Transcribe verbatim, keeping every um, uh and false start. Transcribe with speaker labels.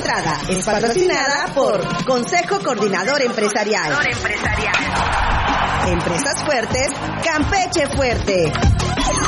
Speaker 1: entrada es patrocinada por Consejo Coordinador Empresarial. Empresas fuertes, Campeche fuerte.